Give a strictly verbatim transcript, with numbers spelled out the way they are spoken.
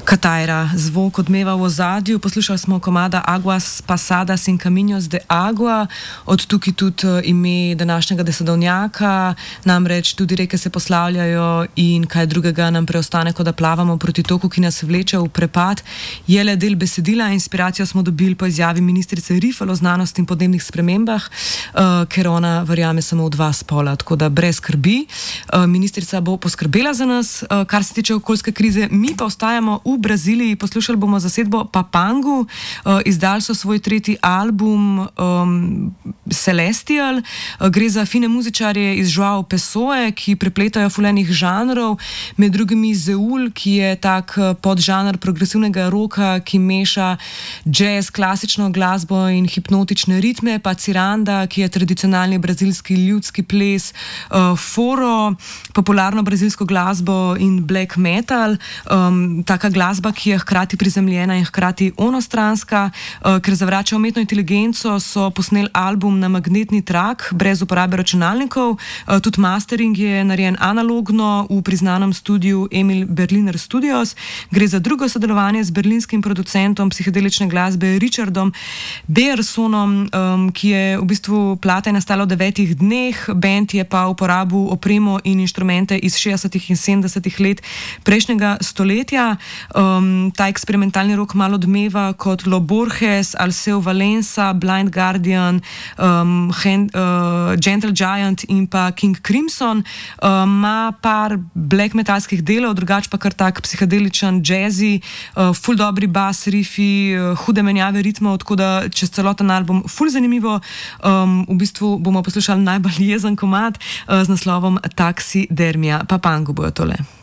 Katera zvok odmeva v ozadju. Poslušali smo komada Aguas Pasadas in Caminos de Agua, od tukaj tudi ime današnjega desedovnjaka, namreč tudi reke se poslavljajo in kaj drugega nam preostane, kot da plavamo proti toku, ki nas vleče v prepad. Je le del besedila, inspiracijo smo dobili po izjavi ministrice Rifal o znanosti in podnebnih spremembah, uh, ker ona verjame samo v dva spola, tako da brez skrbi. Uh, ministrica bo poskrbela za nas, uh, kar se tiče okoljske krize, mi pa ostajamo v Braziliji. Poslušali bomo zasedbo Papangu, uh, izdali so svoj tretji album um, Celestial. Uh, gre za fine muzičarje iz Joao Pessoe, ki prepletajo fulenih žanrov, med drugimi Zeul, ki je tak podžanr progresivnega roka, ki meša jazz, klasično glasbo in hipnotične ritme, pa Ciranda, ki je tradicionalni brazilski ljudski ples, uh, Foro, popularno brazilsko glasbo in black metal, um, taka glasba, ki je hkrati prizemljena in hkrati onostranska. Uh, ker zavrača umetno inteligenco, so posneli album na magnetni trak, brez uporabe računalnikov. Uh, tudi mastering je narejen analogno v priznanem studiu Emil Berliner Studios. Gre za drugo sodelovanje z berlinskim producentom psihedelične glasbe Richardom Beersonom, um, ki je v bistvu plata je nastala v devetih dneh, band je pa uporabil opremo in inštrumente iz šestdesetih in sedemdesetih let prejšnjega stoletja. Um, ta eksperimentalni rok malo odmeva kot Lo Borges, Alceu Valença, Blind Guardian, um, Hand, uh, Gentle Giant in pa King Crimson. Ima um, par black metalskih delov, drugač pa kar tak psihedeličen jazzy, uh, ful dobri bas rifi, uh, hude menjave ritmov, tako da čez celoten album ful zanimivo. Um, v bistvu bomo poslušali najbolj jezen komad uh, z naslovom Taxidermia. Papangu bojo tole.